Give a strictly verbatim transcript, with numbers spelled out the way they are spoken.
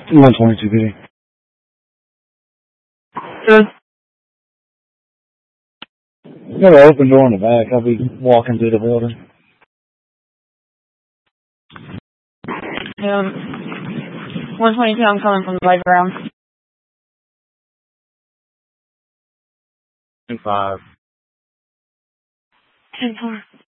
one twenty-two, P D. Good. Got an open door in the back. I'll be walking through the building. Um, one twenty-two, I'm coming from the playground. two five. ten four.